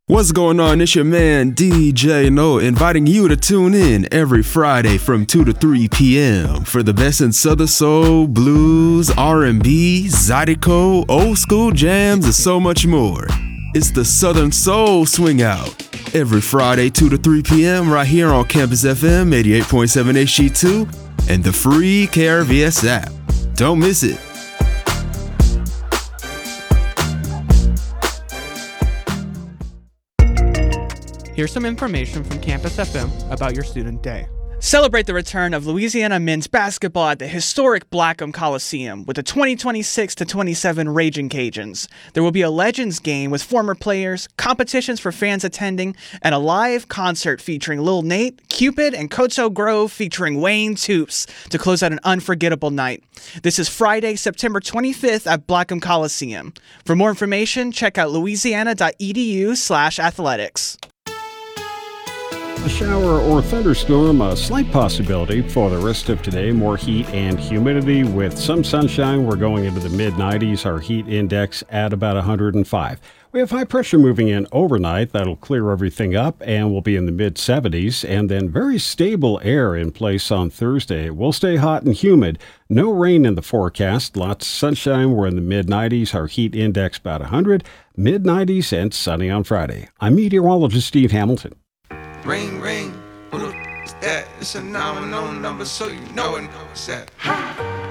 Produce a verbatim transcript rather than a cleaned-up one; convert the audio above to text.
What's going on? It's your man D J No, inviting you to tune in every Friday from two to three p.m. for the best in Southern Soul, Blues, R and B, Zydeco, old school jams, and so much more. It's the Southern Soul Swing Out every Friday two to three p.m. right here on Campus F M eighty-eight point seven H G two and the free K R V S app. Don't miss it. Here's some information from Campus F M about your student day. Celebrate the return of Louisiana men's basketball at the historic Blackham Coliseum with the twenty twenty-six to twenty-seven Raging Cajuns. There will be a Legends game with former players, competitions for fans attending, and a live concert featuring Lil Nate, Cupid, and Koto Grove featuring Wayne Toops to close out an unforgettable night. This is Friday, September twenty-fifth at Blackham Coliseum. For more information, check out louisiana.edu slash athletics. A shower or thunderstorm, a slight possibility for the rest of today. More heat and humidity with some sunshine. We're going into the mid nineties. Our heat index at about one hundred five. We have high pressure moving in overnight. That'll clear everything up and we'll be in the mid seventies. And then very stable air in place on Thursday. We'll stay hot and humid. No rain in the forecast. Lots of sunshine. We're in the mid nineties. Our heat index about one hundred. mid nineties and sunny on Friday. I'm meteorologist Steve Hamilton. Ring, ring, who the f- is that? It's a noun, no number, so you know it. What's that?